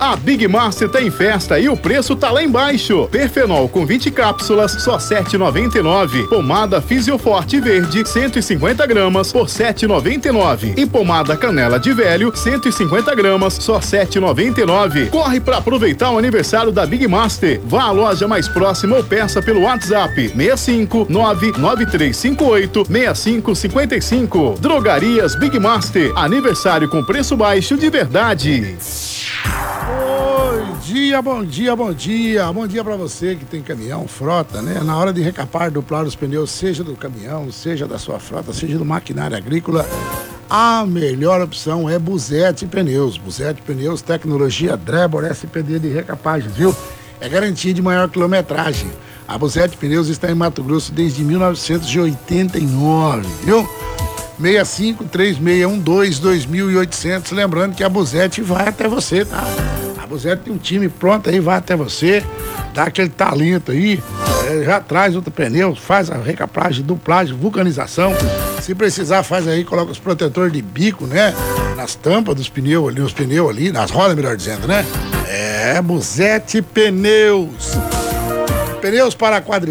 A Big Master tá em festa e o preço tá lá embaixo. Perfenol com 20 cápsulas, só R$ 7,99. Pomada Fisioforte Verde, 150 gramas por R$ 7,99. E pomada Canela de Velho, 150 gramas, só R$ 7,99. Corre pra aproveitar o aniversário da Big Master. Vá à loja mais próxima ou peça pelo WhatsApp 65993586555. Drogarias Big Master, aniversário com preço baixo de verdade. Bom dia pra você que tem caminhão, frota, né? Na hora de recapar, duplar os pneus, seja do caminhão, seja da sua frota, seja do maquinário agrícola, a melhor opção é Buzete Pneus. Buzete Pneus, tecnologia Drebor SPD de recapagem, viu? É garantia de maior quilometragem. A Buzete Pneus está em Mato Grosso desde 1989, viu? 6536122800. Lembrando que a Buzete vai até você, tá? A Buzete tem um time pronto aí, vai até você, dá aquele talento aí, já traz outro pneu, faz a recaplagem, duplagem, vulcanização. Se precisar, faz aí, coloca os protetores de bico, né? Nas tampas dos pneus ali, nos pneus ali, nas rodas, melhor dizendo, né? É, Buzete Pneus. Pneus para quadriciclo.